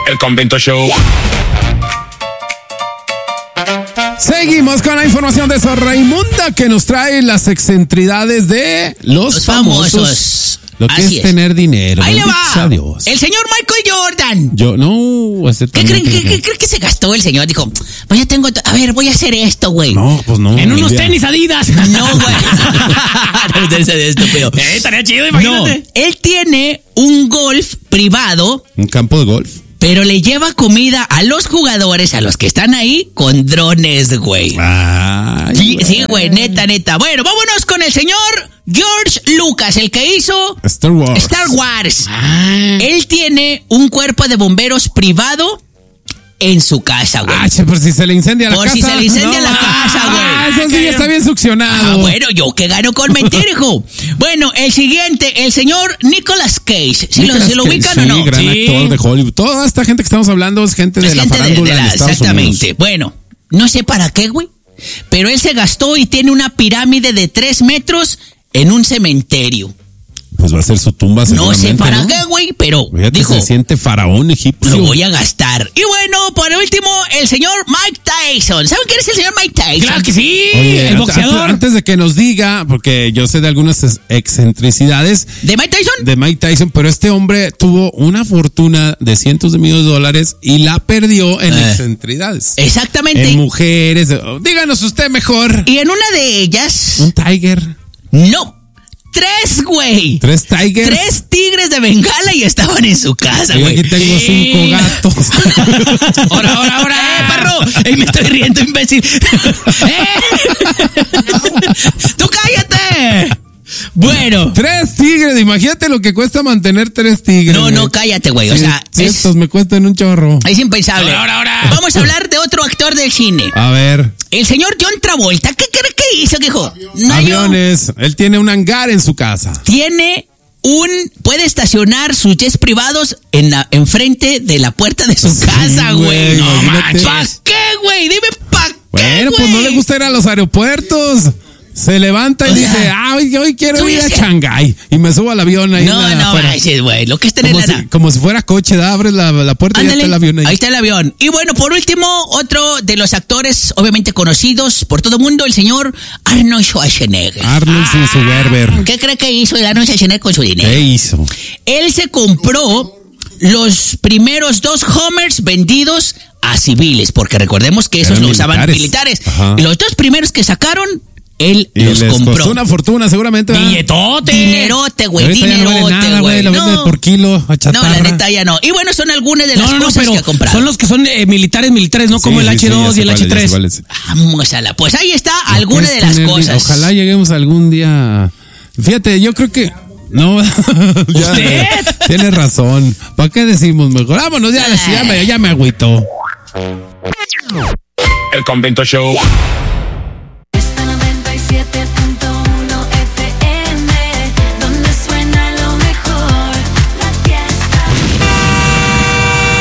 El Convento Show. Seguimos con la información de Sor Raimunda, que nos trae las excentridades de los famosos. Lo que es tener dinero. Ahí le va. Dios. El señor Michael Jordan. ¿Qué creen que se gastó el señor? Dijo, pues ya tengo, voy a hacer esto, güey. No, pues no. En unos tenis Adidas. No, güey. No es de esto, pero. Estaría chido, imagínate. No, él tiene un golf privado. ¿Un campo de golf? Pero le lleva comida a los jugadores, a los que están ahí, con drones, güey. Sí, güey, neta. Bueno, vámonos con el señor George Lucas, el que hizo Star Wars. Él tiene un cuerpo de bomberos privado en su casa, güey. Por si se le incendia la casa. Por si se le incendia la casa, güey. Eso sí está bien succionado. Bueno, yo que gano con mentir, hijo. Bueno, el siguiente, el señor Nicolas Cage. ¿Sí lo ubican o no? Gran actor de Hollywood. Toda esta gente que estamos hablando es gente de la farándula de Estados exactamente. Unidos. Bueno, no sé para qué, güey. Pero él se gastó y tiene una pirámide de 3 metros en un cementerio. Pues va a ser su tumba seguramente. No sé para qué, güey, pero fíjate, dijo, se siente faraón egipcio. Lo voy a gastar. Y bueno, por último, el señor Mike Tyson. ¿Saben quién es el señor Mike Tyson? Claro que sí. Oye, el boxeador. Antes de que nos diga, porque yo sé de algunas excentricidades. ¿De Mike Tyson? De Mike Tyson, pero este hombre tuvo una fortuna de cientos de millones de dólares y la perdió en excentricidades. Exactamente. En mujeres. Díganos usted mejor. Y en una de ellas. ¿Un tiger? No. 3, güey. 3 tigers. 3 tigres de Bengala y estaban en su casa, güey. Aquí tengo 5 gatos. Ahora, perro. Me estoy riendo, imbécil. ¡Tú cállate! Bueno. 3 tigres, imagínate lo que cuesta mantener 3 tigres. No, cállate, güey. O sea, estos me cuestan un chorro. Es impensable. Ahora. Vamos a hablar de otro actor del cine. A ver. El señor John Travolta. ¿Qué crees que hizo, hijo? Aviones. Él tiene un hangar en su casa. Puede estacionar sus jets privados enfrente de la puerta de su casa, güey. No manches. ¿Para qué, güey? Dime ¿para qué, Bueno, pues no le gusta ir a los aeropuertos. Se levanta y dice, hoy quiero ir a Shanghái. Y me subo al avión ahí. No manches, güey. Lo que es tener como si fuera coche, abres la puerta. Ándale, y ya está el avión ahí. Ahí está el avión. Y bueno, por último, otro de los actores obviamente conocidos por todo el mundo, el señor Arnold Schwarzenegger. Arnold Schwarzenegger. ¿Qué cree que hizo el Arnold Schwarzenegger con su dinero? ¿Qué hizo? Él se compró los primeros 2 Hummers vendidos a civiles, porque recordemos que esos lo usaban militares. Y los 2 primeros que sacaron, él los compró. Costó una fortuna seguramente. Billetote. Dinerote, güey. Dinerote, güey. Lo venden por kilo a chatarra. No, la neta ya no. Y bueno, son algunas de las cosas que ha comprado. Son los que son militares, ¿no? Como el H2 y el H3. Vamos a pues ahí está alguna de las cosas. Ojalá lleguemos algún día. Fíjate, yo creo que no. ¿Usted? Tiene razón. ¿Para qué decimos mejor? Vámonos, ya me agüito. El Convento Show.